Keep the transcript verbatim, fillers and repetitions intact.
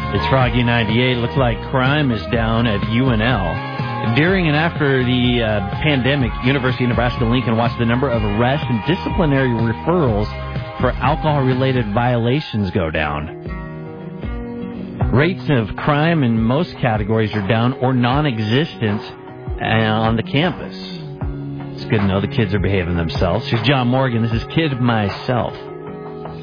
It's Froggy ninety-eight. Looks like crime is down at U N L. During and after the uh, pandemic, University of Nebraska-Lincoln watched the number of arrests and disciplinary referrals for alcohol-related violations go down. Rates of crime in most categories are down or non-existent uh, on the campus. It's good to know the kids are behaving themselves. Here's John Morgan. This is Kid Myself.